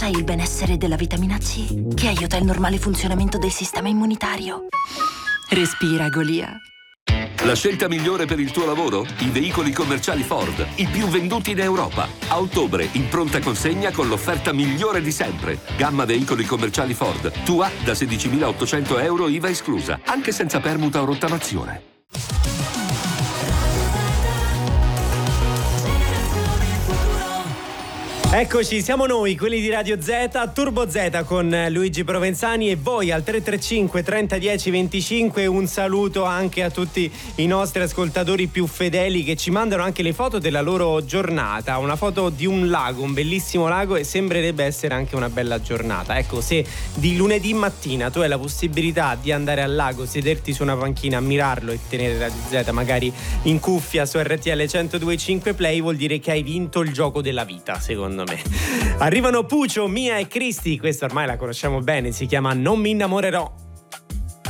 Sai il benessere della vitamina C, che aiuta il normale funzionamento del sistema immunitario. Respira, Golia. La scelta migliore per il tuo lavoro? I veicoli commerciali Ford, i più venduti in Europa. A ottobre, in pronta consegna con l'offerta migliore di sempre. Gamma veicoli commerciali Ford. Tua da 16.800 euro IVA esclusa, anche senza permuta o rottamazione. Eccoci, siamo noi, quelli di Radio Z, Turbo Z con Luigi Provenzani e voi al 335 30 10 25. Un saluto anche a tutti i nostri ascoltatori più fedeli che ci mandano anche le foto della loro giornata. Una foto di un lago, un bellissimo lago, e sembrerebbe essere anche una bella giornata. Ecco, se di lunedì mattina tu hai la possibilità di andare al lago, sederti su una panchina, ammirarlo e tenere Radio Z magari in cuffia su RTL 102.5 Play, vuol dire che hai vinto il gioco della vita, secondo me. Arrivano Puccio, Mia e Cristi, questa ormai la conosciamo bene, si chiama Non mi innamorerò.